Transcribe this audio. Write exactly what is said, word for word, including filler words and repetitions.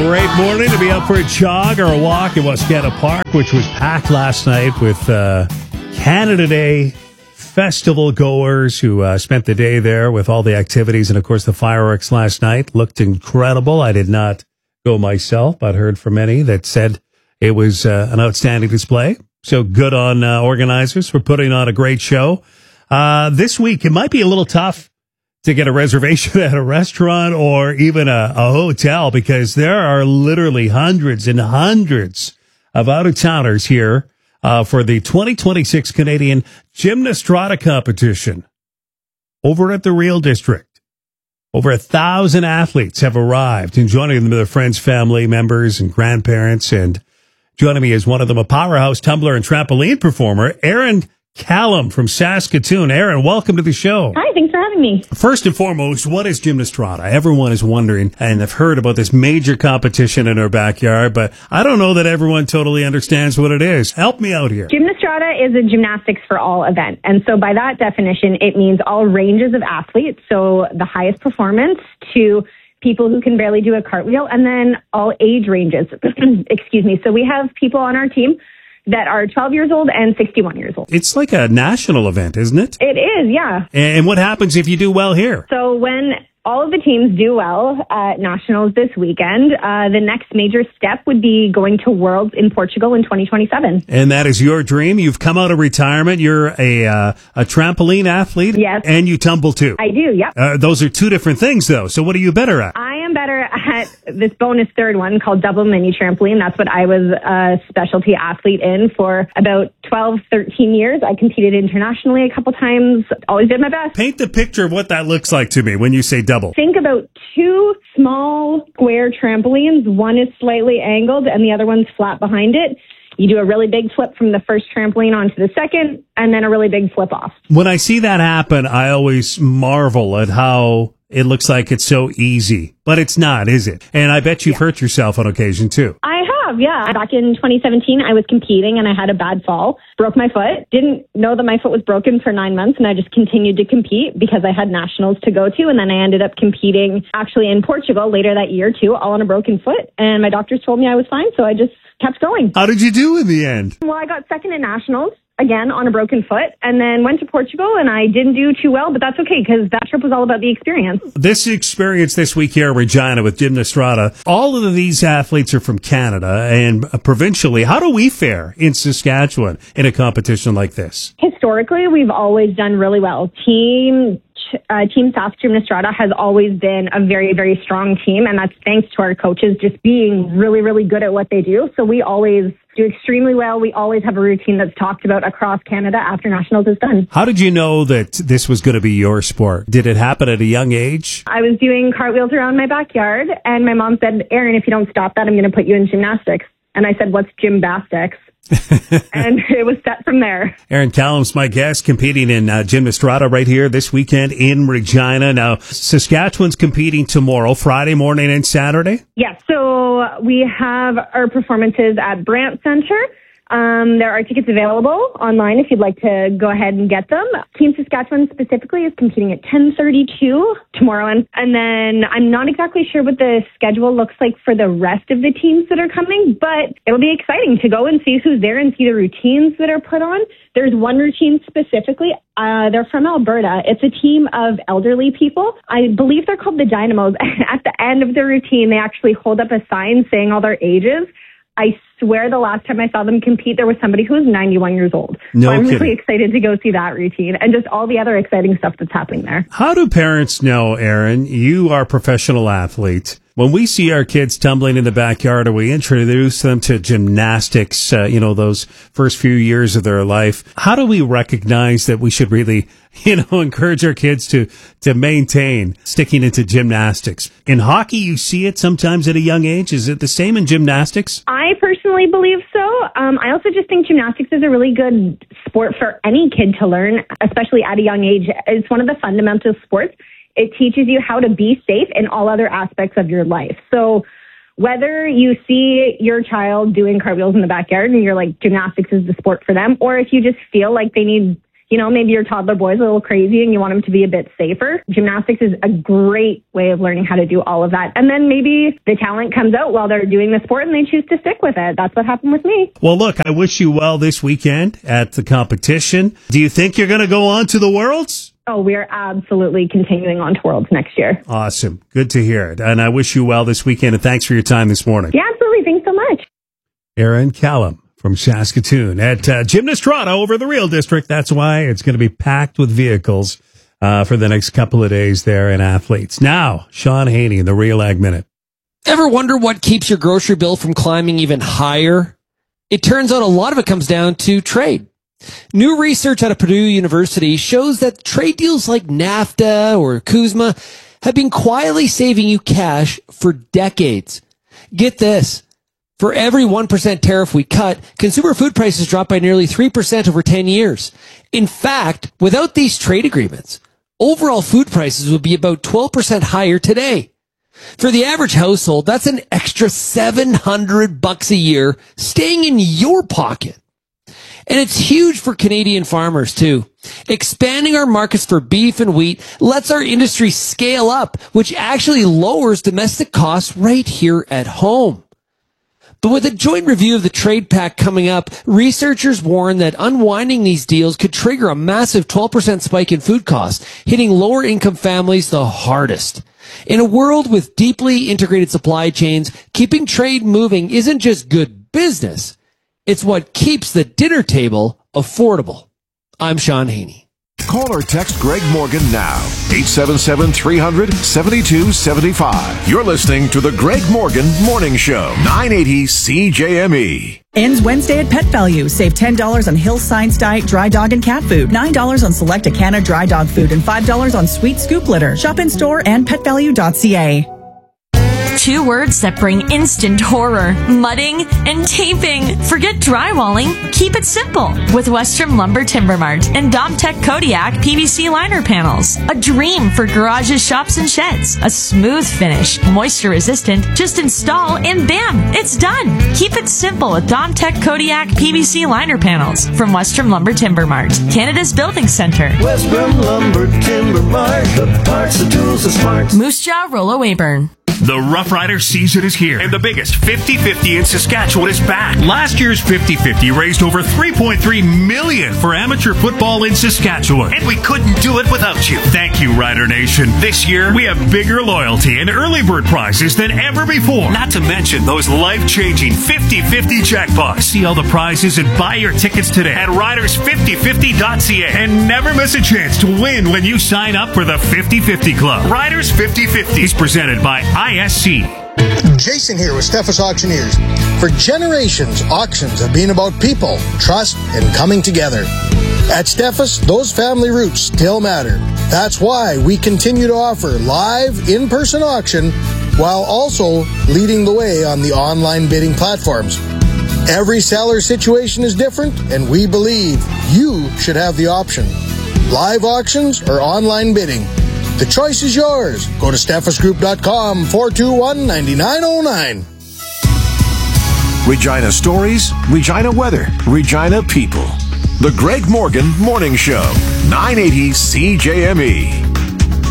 great morning to be up for a jog or a walk at Wascana Park, which was packed last night with uh, Canada Day festival goers who uh, spent the day there with all the activities and, of course, the fireworks last night. Looked incredible. I did not go myself, but heard from many that said it was uh, an outstanding display. So good on uh, organizers for putting on a great show. Uh, this week, it might be a little tough to get a reservation at a restaurant or even a, a hotel, because there are literally hundreds and hundreds of out-of-towners here uh, for the twenty twenty-six Canadian Gymnastrada competition over at the Real District. Over a thousand athletes have arrived, and joining them are their friends, family members, and grandparents. And joining me is one of them, a powerhouse tumbler and trampoline performer, Erin Callum from Saskatoon. Erin, welcome to the show. Hi, thanks for having me. First and foremost, what is Gymnastrada? Everyone is wondering, and I've heard about this major competition in our backyard, but I don't know that everyone totally understands what it is. Help me out here. Gymnastrada is a gymnastics for all event. And so by that definition, it means all ranges of athletes. So the highest performance to people who can barely do a cartwheel, and then all age ranges. Excuse me. So we have people on our team that are twelve years old and sixty-one years old. It's like a national event, isn't it? It is, yeah. And what happens if you do well here? So when all of the teams do well at Nationals this weekend, uh, the next major step would be going to Worlds in Portugal in twenty twenty-seven. And that is your dream? You've come out of retirement. You're a uh, a trampoline athlete? Yes. And you tumble too? I do, yeah. Uh, those are two different things, though. So what are you better at? I am better at this bonus third one called double mini trampoline. That's what I was a specialty athlete in for about twelve, thirteen years. I competed internationally a couple times. Always did my best. Paint the picture of what that looks like to me when you say double. Think about two small square trampolines. One is slightly angled and the other one's flat behind it. You do a really big flip from the first trampoline onto the second, and then a really big flip off. When I see that happen, I always marvel at how it looks like it's so easy, but it's not, is it? And I bet you've yeah. hurt yourself on occasion too. I have, yeah. Back in twenty seventeen, I was competing and I had a bad fall, broke my foot, didn't know that my foot was broken for nine months, and I just continued to compete because I had nationals to go to. And then I ended up competing actually in Portugal later that year too, all on a broken foot. And my doctors told me I was fine, so I just kept going. How did you do in the end? Well, I got second at nationals, again, on a broken foot, and then went to Portugal, and I didn't do too well, but that's okay, because that trip was all about the experience. This experience this week here in Regina with Gymnastrada, all of these athletes are from Canada, and provincially, how do we fare in Saskatchewan in a competition like this? Historically, we've always done really well. Team Uh, Team Sask Gymnastrada has always been a very, very strong team, and that's thanks to our coaches just being really, really good at what they do. So we always do extremely well. We always have a routine that's talked about across Canada after Nationals is done. How did you know that this was going to be your sport? Did it happen at a young age? I was doing cartwheels around my backyard, and my mom said, "Erin, if you don't stop that, I'm going to put you in gymnastics." And I said, "What's gymnastics?" And it was set from there. Erin Callum's my guest, competing in uh, Gymnastrada right here this weekend in Regina. Now, Saskatchewan's competing tomorrow, Friday morning and Saturday? Yes, so we have our performances at Brant Center. Um, there are tickets available online if you'd like to go ahead and get them. Team Saskatchewan specifically is competing at ten thirty-two tomorrow. And, and then I'm not exactly sure what the schedule looks like for the rest of the teams that are coming, but it'll be exciting to go and see who's there and see the routines that are put on. There's one routine specifically. Uh, they're from Alberta. It's a team of elderly people. I believe they're called the Dynamos. At the end of the routine, they actually hold up a sign saying all their ages. I swear the last time I saw them compete, there was somebody who was ninety-one years old. No so I'm kidding. really excited to go see that routine and just all the other exciting stuff that's happening there. How do parents know, Erin, you are a professional athlete? When we see our kids tumbling in the backyard or we introduce them to gymnastics, uh, you know, those first few years of their life, how do we recognize that we should really, you know, encourage our kids to, to maintain sticking into gymnastics? In hockey, you see it sometimes at a young age. Is it the same in gymnastics? I personally believe so. Um, I also just think gymnastics is a really good sport for any kid to learn, especially at a young age. It's one of the fundamental sports. It teaches you how to be safe in all other aspects of your life. So whether you see your child doing cartwheels in the backyard and you're like, gymnastics is the sport for them, or if you just feel like they need you know, maybe your toddler boy's a little crazy and you want him to be a bit safer. Gymnastics is a great way of learning how to do all of that. And then maybe the talent comes out while they're doing the sport and they choose to stick with it. That's what happened with me. Well, look, I wish you well this weekend at the competition. Do you think you're going to go on to the Worlds? Oh, we are absolutely continuing on to Worlds next year. Awesome. Good to hear it. And I wish you well this weekend, and thanks for your time this morning. Yeah, absolutely. Thanks so much. Erin Callum from Saskatoon at uh, Gymnast Toronto over the Real District. That's why it's going to be packed with vehicles uh, for the next couple of days there and athletes. Now, Sean Haney in the Real Ag Minute. Ever wonder what keeps your grocery bill from climbing even higher? It turns out a lot of it comes down to trade. New research out of Purdue University shows that trade deals like NAFTA or CUSMA have been quietly saving you cash for decades. Get this. For every one percent tariff we cut, consumer food prices drop by nearly three percent over ten years. In fact, without these trade agreements, overall food prices would be about twelve percent higher today. For the average household, that's an extra seven hundred bucks a year staying in your pocket. And it's huge for Canadian farmers, too. Expanding our markets for beef and wheat lets our industry scale up, which actually lowers domestic costs right here at home. But with a joint review of the trade pact coming up, researchers warn that unwinding these deals could trigger a massive twelve percent spike in food costs, hitting lower income families the hardest. In a world with deeply integrated supply chains, keeping trade moving isn't just good business. It's what keeps the dinner table affordable. I'm Sean Haney. Call or text Greg Morgan now. eight seven seven, three hundred, seven two seven five. You're listening to the Greg Morgan Morning Show. nine eighty C J M E. Ends Wednesday at Pet Value. Save ten dollars on Hill's Science Diet dry dog and cat food, nine dollars on select Acana dry dog food, and five dollars on Sweet Scoop litter. Shop in store and pet value dot c a. Two words that bring instant horror: mudding and taping. Forget drywalling. Keep it simple with Western Lumber Timber Mart and Domtech Kodiak P V C liner panels. A dream for garages, shops, and sheds. A smooth finish, moisture resistant. Just install and bam, it's done. Keep it simple with Domtech Kodiak P V C liner panels from Western Lumber Timber Mart, Canada's building center. Western Lumber Timber Mart, the parts, the tools, the smarts. Moose Jaw, Rollo Weyburn. The Rough Rider season is here, and the biggest fifty fifty in Saskatchewan is back. Last year's fifty fifty raised over three point three million dollars for amateur football in Saskatchewan, and we couldn't do it without you. Thank you, Rider Nation. This year, we have bigger loyalty and early bird prizes than ever before, not to mention those life-changing fifty fifty jackpots. See all the prizes and buy your tickets today at riders fifty fifty dot c a, and never miss a chance to win when you sign up for the fifty fifty Club. Riders fifty fifty is presented by I S C. Jason here with Steffes Auctioneers. For generations, auctions have been about people, trust, and coming together. At Steffes, those family roots still matter. That's why we continue to offer live, in-person auction while also leading the way on the online bidding platforms. Every seller situation is different, and we believe you should have the option. Live auctions or online bidding. The choice is yours. Go to steffes group dot com, four two one, nine nine zero nine. Regina stories, Regina weather, Regina people. The Greg Morgan Morning Show, nine eighty C J M E.